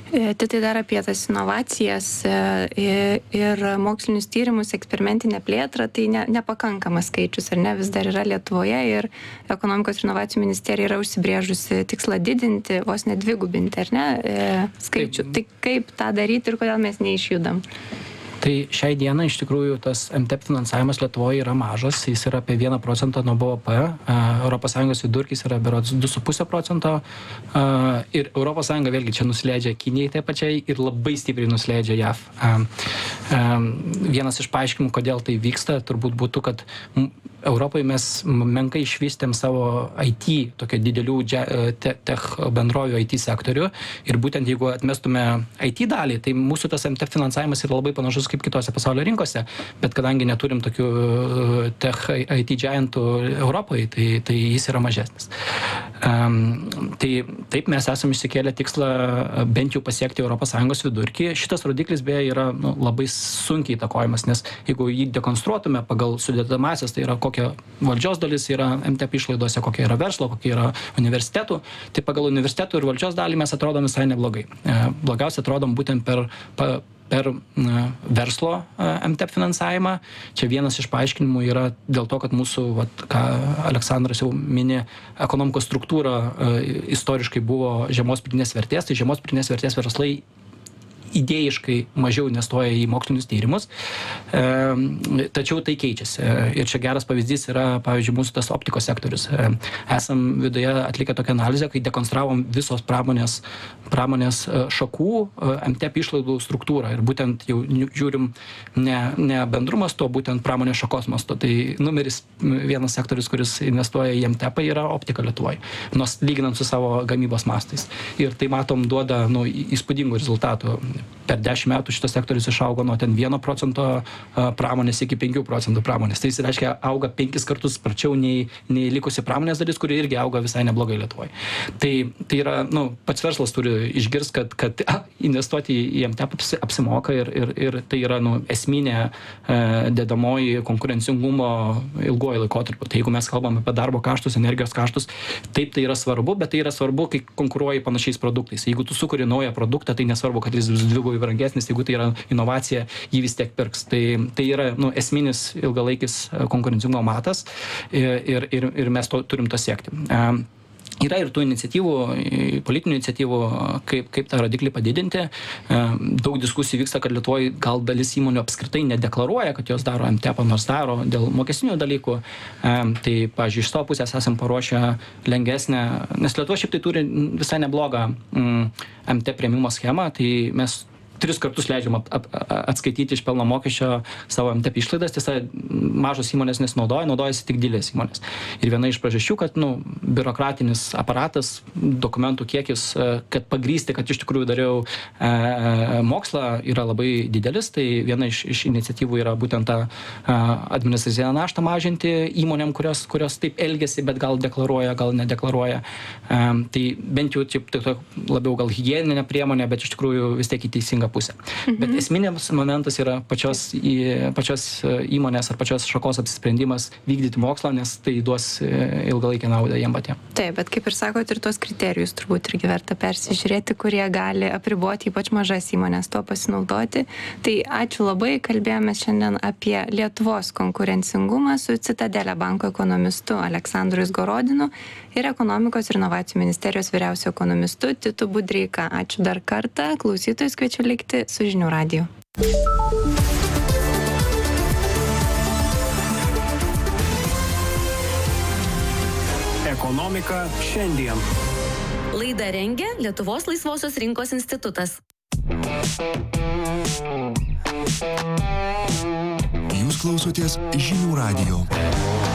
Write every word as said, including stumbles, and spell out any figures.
Tai dar apie tas inovacijas ir mokslinius tyrimus, eksperimentinę plėtrą, tai ne, nepakankamas skaičius, ar ne, vis dar yra Lietuvoje ir ekonomikos ir inovacijų ministerija yra užsibrėžusi tikslą didinti, vos nedvigubinti, ar ne, skaičių. Tai kaip tą daryti ir kodėl mes neišjudam? Tai šiai dienai iš tikrųjų tas M T E P finansavimas Lietuvoje yra mažas, jis yra apie vieną procentą nuo B V P, Europos Sąjungos vidurkis yra berods du su puse procento ir Europos Sąjunga vėlgi čia nusileidžia Kinijai taip pačiai ir labai stipriai nusileidžia J A V. Vienas iš paaiškinimų, kodėl tai vyksta, turbūt būtų, kad Europoje mes menkai išvystėm savo I T, tokio didelių tech bendrovių I T sektorių ir būtent jeigu atmestume I T dalį, tai mūsų tas M T E P finansavimas yra labai panašus kaip kitose pasaulio rinkose, bet kadangi neturim tokių tech I T giantų Europoje, tai, tai jis yra mažesnis. Um, tai taip mes esame išsikėlę tikslą bent jau pasiekti Europos Sąjungos vidurkį. Šitas rodiklis beje yra nu, labai sunkiai įtakojamas, nes jeigu jį dekonstruotume pagal sudėdamąsias, tai yra kokia valdžios dalis yra M T E P išlaidose, kokia yra verslo, kokia yra universitetų, tai pagal universitetų ir valdžios dalį mes atrodom visai neblogai. Blogiausia atrodom būtent per pa, per verslo M T E P finansavimą. Čia vienas iš paaiškinimų yra dėl to, kad mūsų, vat, ką Aleksandras jau mini, ekonomikos struktūra istoriškai buvo žemos pridėtinės vertės, tai žemos pridėtinės vertės verslai idėjiškai mažiau investuoja į mokslinius tyrimus, e, tačiau tai keičiasi. Ir čia geras pavyzdys yra, pavyzdžiui, mūsų tas optikos sektorius. E, esam viduje atlikę tokią analizę, kai dekonstravom visos pramonės, pramonės šakų M T E P išlaidų struktūrą. Ir būtent jau žiūrim ne, ne bendrumas to, būtent pramonės šakos masto. Tai numeris vienas sektorius, kuris investuoja į M T E P, yra optika Lietuvoje, nors lyginant su savo gamybos mastais. Ir tai matom duoda nu, įspūdingų rezultatų. Per dešimt metų šitas sektorius išaugo nuo ten vieno procento pramonės iki penkių procentų pramonės. Tai jis reiškia auga penkis kartus sparčiau nei, nei likusi pramonės dalis, kuri irgi auga visai neblogai Lietuvoje. Tai, tai yra, nu, pats verslas turi išgirsti, kad, kad a, investuoti į M T E P apsimoka ir, ir, ir tai yra nu, esminė e, dedamoji konkurencingumo ilguoju laikotarpiu. Tai jeigu mes kalbame apie darbo kaštus, energijos kaštus, taip tai yra svarbu, bet tai yra svarbu, kai konkuruoji panašiais produktais. Jeigu tu sukuri naują produktą, tai nesvarbu, kad jis dvigubai brangesnis, jeigu tai yra inovacija, jį vis tiek pirks. Tai, tai yra nu, esminis ilgalaikis konkurencingumo matas ir, ir, ir, ir mes to, turim to siekti. Um, Yra ir tų iniciatyvų, politinių iniciatyvų, kaip, kaip tą rodiklį padidinti. Daug diskusijų vyksta, kad Lietuvoje gal dalis įmonių apskritai nedeklaruoja, kad jos daro M T E P, nors daro dėl mokestinių dalykų. Tai, pavyzdžiui, iš savo pusės esam paruošę lengvesnę, nes Lietuva šiaip tai turi visai neblogą M T E P priėmimo schemą, tai mes tris kartus leidžiam ap, ap, atskaityti iš pelno mokesčio savo M T E P išlaidas, tiesa, mažos įmonės nesinaudoja, naudojasi tik didelės įmonės. Ir viena iš priežasčių, kad nu, biurokratinis aparatas, dokumentų kiekis, kad pagrysti, kad iš tikrųjų dariau e, mokslą, yra labai didelis, tai viena iš, iš iniciatyvų yra būtent tą e, administracinę naštą mažinti įmonėm, kurios, kurios taip elgiasi, bet gal deklaruoja, gal nedeklaruoja. E, tai bent jau taip, tai labiau gal higieninė priemonė, bet iš tikrųjų vis tiek į teisingą pusę. Mhm. Bet esminės momentas yra pačios, į, pačios įmonės ar pačios šakos apsisprendimas vykdyti mokslą, nes tai duos ilgalaikę naudą jiem patiem. Taip, bet kaip ir sakot, ir tuos kriterijus turbūt irgi verta persižiūrėti, kurie gali apriboti ypač mažas įmonės to pasinaudoti. Tai ačiū labai, kalbėjome šiandien apie Lietuvos konkurencingumą su Citadele banko ekonomistu Aleksandru Izgorodinu ir ekonomikos ir inovacijų ministerijos vyriausiu ekonomistu Titu Budreika. Ačiū dar kartą, klausytojus kviečiu likti su Žinių radiju. Ekonomika šiandien. Laidą rengia Lietuvos laisvosios rinkos institutas. Jūs klausotės Žinių radijo.